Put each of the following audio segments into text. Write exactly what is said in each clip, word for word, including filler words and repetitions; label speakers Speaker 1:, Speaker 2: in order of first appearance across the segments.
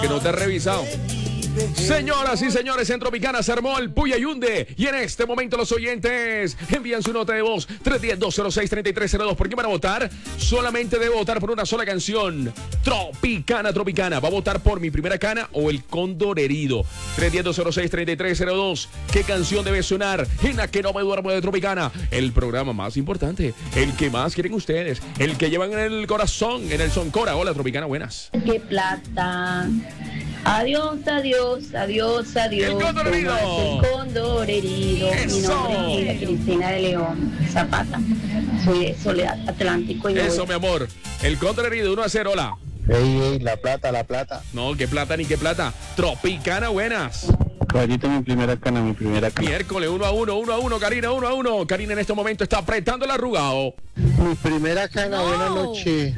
Speaker 1: Que no te he revisado. Señoras y señores, en Tropicana se armó el Puya Yunde. Y en este momento los oyentes envían su nota de voz tres uno cero, dos cero seis, tres tres cero dos. ¿Por qué van a votar? Solamente debe votar por una sola canción. Tropicana, Tropicana. ¿Va a votar por Mi Primera Cana o El Cóndor Herido? tres uno cero, dos cero seis, tres tres cero dos. ¿Qué canción debe sonar en la que no me duermo de Tropicana? El programa más importante, el que más quieren ustedes, el que llevan en el corazón, en el Soncora. Hola, Tropicana, buenas.
Speaker 2: ¡Qué plata! Adiós, adiós, adiós, adiós.
Speaker 1: El Cóndor Herido.
Speaker 2: El Cóndor Herido.
Speaker 1: Eso.
Speaker 2: Mi nombre es Cristina de León Zapata. Soy de Soledad Atlántico. Y
Speaker 1: Eso,
Speaker 2: voy.
Speaker 1: mi amor. El Cóndor Herido, uno a cero, hola.
Speaker 3: Ey, ey, la plata, la plata.
Speaker 1: No, qué plata ni qué plata. Tropicana, buenas.
Speaker 3: Caballito, mi primera cana, mi primera cana.
Speaker 1: Miércoles, uno a uno, uno a uno, Karina, uno a uno. Karina en este momento está apretando el arrugado.
Speaker 3: Mi primera cana,
Speaker 4: No.
Speaker 3: buenas noches.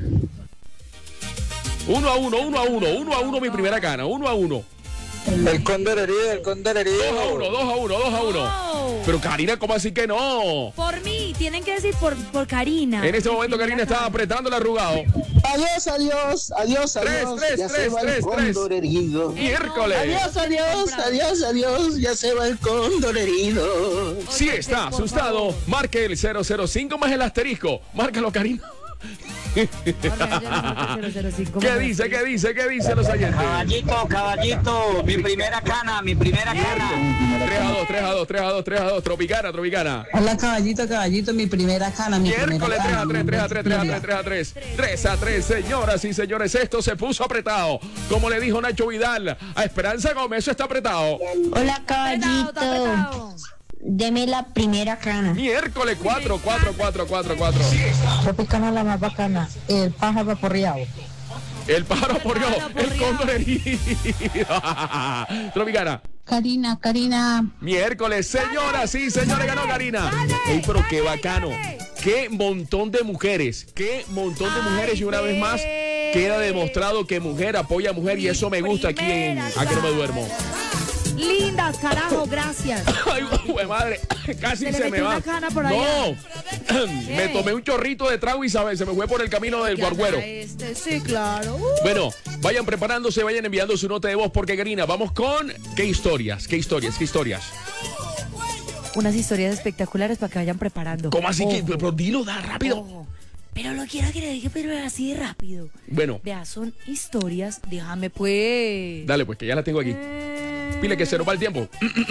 Speaker 1: Uno a uno, uno a uno, uno a uno, mi primera cana, uno a uno.
Speaker 3: El cóndor herido, el cóndor herido.
Speaker 1: Dos a uno, dos a uno, dos a uno.
Speaker 4: No.
Speaker 1: Pero Karina, ¿cómo así que no?
Speaker 4: Por mí, tienen que decir por, por Karina.
Speaker 1: En este
Speaker 4: Mi
Speaker 1: momento
Speaker 4: primera
Speaker 1: Karina está
Speaker 4: cana.
Speaker 1: apretando el arrugado.
Speaker 3: Adiós, adiós, adiós,
Speaker 1: Tres,
Speaker 3: adiós.
Speaker 1: tres,
Speaker 3: ya
Speaker 1: tres,
Speaker 3: se va
Speaker 1: tres,
Speaker 3: el cóndor
Speaker 1: tres.
Speaker 3: herido.
Speaker 1: Miércoles.
Speaker 3: Adiós, adiós, adiós, adiós. Ya se va el cóndor herido.
Speaker 1: Si está
Speaker 4: por
Speaker 1: asustado,
Speaker 4: favor.
Speaker 1: marque el cero cero cinco más el asterisco. Márcalo, Karina.
Speaker 4: Ahora ya no marca cero cero cinco
Speaker 1: ¿Qué
Speaker 4: más.
Speaker 1: dice, qué dice, qué dice los oyentes?
Speaker 5: Caballito, caballito, mi primera cana, mi primera cana.
Speaker 1: tres a dos, tres a dos, tres a dos, tres a dos. Tropicana, Tropicana.
Speaker 6: Hola, caballito, caballito, mi primera cana, mi
Speaker 1: Miércoles
Speaker 6: primera
Speaker 1: tres a
Speaker 6: cana.
Speaker 1: tres, tres a tres, tres a tres, tres a tres. tres a tres, señoras y señores, esto se puso apretado. Como le dijo Nacho Vidal, a Esperanza Gómez, eso está apretado.
Speaker 2: Hola,
Speaker 4: Apretado,
Speaker 2: caballito.
Speaker 4: está apretado.
Speaker 2: Deme la primera cana.
Speaker 1: Miércoles cuatro, cuatro, cuatro, cuatro, cuatro.
Speaker 6: Tropicana la más bacana, el pájaro aporreado.
Speaker 1: El pájaro porrió,
Speaker 4: pájaro
Speaker 1: el
Speaker 4: porrió.
Speaker 1: cóndor herido. Tropicana.
Speaker 6: Karina, Karina.
Speaker 1: Miércoles, señoras y señores, ganó Karina.
Speaker 4: dale,
Speaker 1: Ey, pero qué
Speaker 4: dale,
Speaker 1: bacano.
Speaker 4: dale.
Speaker 1: Qué montón de mujeres. Qué montón de
Speaker 4: Ay,
Speaker 1: mujeres. Y una vez más,
Speaker 4: ve.
Speaker 1: queda demostrado que mujer apoya a mujer. Y eso me gusta aquí en
Speaker 4: Primera
Speaker 1: A Que No Me
Speaker 4: cana.
Speaker 1: Duermo.
Speaker 4: Lindas, carajo, gracias.
Speaker 1: Ay, güey, madre, casi
Speaker 4: Se
Speaker 1: se,
Speaker 4: le
Speaker 1: me
Speaker 4: metió
Speaker 1: va.
Speaker 4: una cana por
Speaker 1: no,
Speaker 4: allá.
Speaker 1: me tomé un chorrito de trago y sabes, se me fue por el camino del
Speaker 4: Ya
Speaker 1: guarguero.
Speaker 4: da Este, sí, claro. Uh.
Speaker 1: Bueno, vayan preparándose, vayan enviando su nota de voz porque Karina, vamos con qué historias, qué historias, qué historias.
Speaker 4: Unas historias espectaculares para que vayan preparando.
Speaker 1: ¿Cómo así que?
Speaker 4: Ojo,
Speaker 1: Pero dilo, da rápido.
Speaker 4: ojo. Pero lo quiero que le diga, pero así de rápido.
Speaker 1: Bueno,
Speaker 4: Vea, son historias, déjame pues.
Speaker 1: dale pues, que ya la tengo aquí.
Speaker 4: Eh,
Speaker 1: Pile que se nos va el tiempo.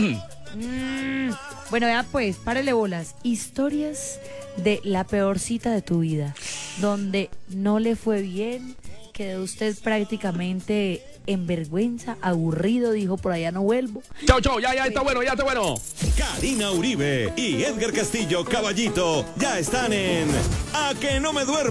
Speaker 4: mm, Bueno, vea pues, párele bolas. Historias de la peor cita de tu vida, donde no le fue bien, quedó usted prácticamente en vergüenza, aburrido, dijo por allá no vuelvo.
Speaker 1: Chao, chao, ya, ya está bueno, ya está bueno.
Speaker 7: Karina Uribe y Edgar Castillo Caballito ya están en A Que No Me Duermo.